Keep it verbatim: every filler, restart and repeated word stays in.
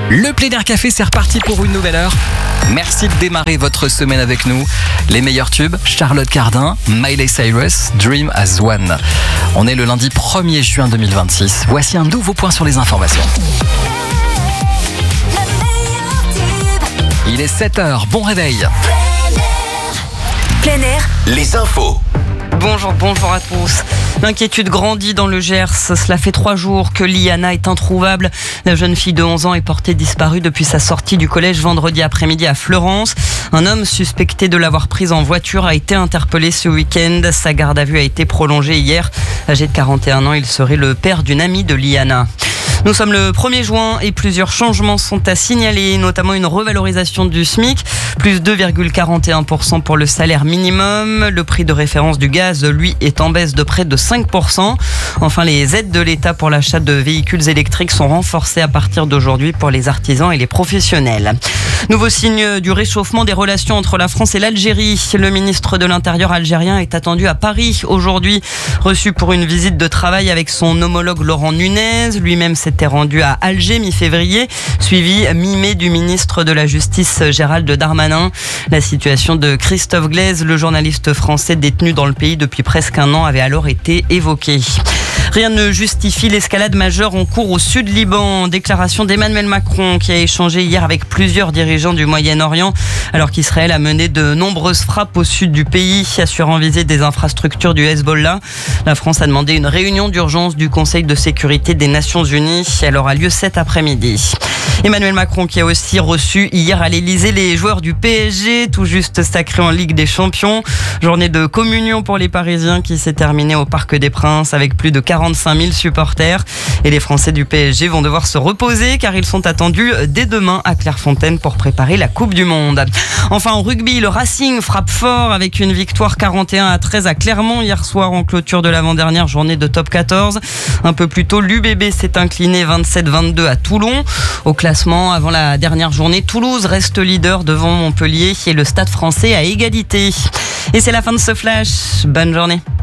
Le Plein Air Café, c'est reparti pour une nouvelle heure. Merci de démarrer votre semaine avec nous. Les meilleurs tubes, Charlotte Cardin, Miley Cyrus, Dream as One. On est le lundi premier juin deux mille vingt-six. Voici un nouveau point sur les informations. Il est sept heures, bon réveil. Plein Air, les infos. Bonjour, bonjour à tous. L'inquiétude grandit dans le Gers. Cela fait trois jours que Liana est introuvable. La jeune fille de onze ans est portée disparue depuis sa sortie du collège vendredi après-midi à Fleurance. Un homme suspecté de l'avoir prise en voiture a été interpellé ce week-end. Sa garde à vue a été prolongée hier. Âgé de quarante et un ans, il serait le père d'une amie de Liana. Nous sommes le premier juin et plusieurs changements sont à signaler, notamment une revalorisation du SMIC, plus deux virgule quarante et un pour cent pour le salaire minimum. Le prix de référence du gaz, lui, est en baisse de près de cinq pour cent. Enfin, les aides de l'État pour l'achat de véhicules électriques sont renforcées à partir d'aujourd'hui pour les artisans et les professionnels. Nouveau signe du réchauffement des relations entre la France et l'Algérie. Le ministre de l'Intérieur algérien est attendu à Paris aujourd'hui, reçu pour une visite de travail avec son homologue Laurent Nunez. Lui-même s'était rendu à Alger mi-février, suivi mi-mai du ministre de la Justice Gérald Darmanin. La situation de Christophe Glaise, le journaliste français détenu dans le pays depuis presque un an, avait alors été évoquée. Rien ne justifie l'escalade majeure en cours au sud Liban. Déclaration d'Emmanuel Macron qui a échangé hier avec plusieurs dirigeants du Moyen-Orient alors qu'Israël a mené de nombreuses frappes au sud du pays, assurant viser des infrastructures du Hezbollah. La France a demandé une réunion d'urgence du Conseil de sécurité des Nations Unies. Elle aura lieu cet après-midi. Emmanuel Macron qui a aussi reçu hier à l'Elysée les joueurs du P S G, tout juste sacrés en Ligue des Champions. Journée de communion pour les Parisiens qui s'est terminée au Parc des Princes avec plus de quarante-cinq mille supporters. Et les Français du P S G vont devoir se reposer car ils sont attendus dès demain à Clairefontaine pour préparer la Coupe du Monde. Enfin, en rugby, le Racing frappe fort avec une victoire quarante et un à treize à Clermont hier soir en clôture de l'avant-dernière journée de top quatorze. Un peu plus tôt, l'U B B s'est incliné vingt-sept vingt-deux à Toulon. Au classement, avant la dernière journée, Toulouse reste leader devant Montpellier et le Stade français à égalité. Et c'est la fin de ce flash. Bonne journée.